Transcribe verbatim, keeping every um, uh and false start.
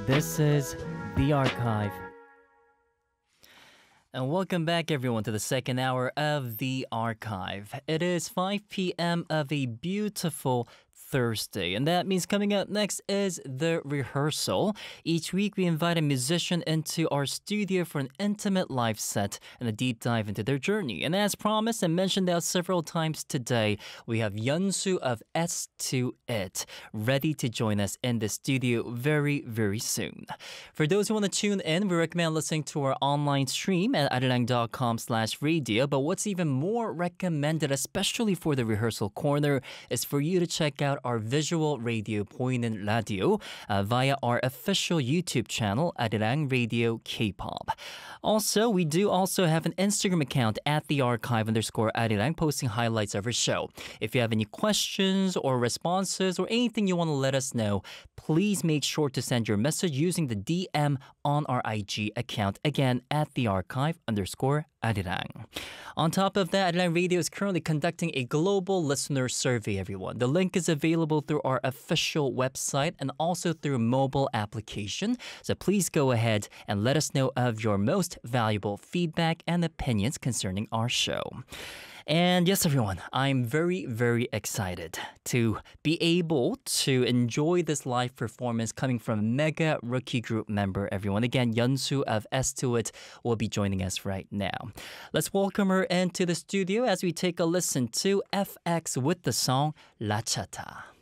This is The Archive. And welcome back, everyone, to the second hour of The Archive. It is five p.m. of a beautiful Thursday, and that means coming up next is The Rehearsal. Each week we invite a musician into our studio for an intimate live set and a deep dive into their journey. And as promised and mentioned out several times today, we have Yeonsu of S to It ready to join us in the studio very, very soon. For those who want to tune in, we recommend listening to our online stream at arirang.com slash radio. But what's even more recommended, especially for the Rehearsal Corner, is for you to check out our visual radio 보이는 radio uh, via our official YouTube channel Arirang Radio K-pop. Also, we do also have an Instagram account at the archive underscore Arirang posting highlights of our show. If you have any questions or responses or anything you want to let us know, please make sure to send your message using the D M on our I G account, again at the archive underscore Arirang. On top of that, Arirang Radio is currently conducting a global listener survey, everyone. The link is available through our official website and also through mobile application. So please go ahead and let us know of your most valuable feedback and opinions concerning our show. And yes, everyone, I'm very, very excited to be able to enjoy this live performance coming from mega rookie group member, everyone. Again, Yeonsu of S to It will be joining us right now. Let's welcome her into the studio as we take a listen to F X with the song La Chata.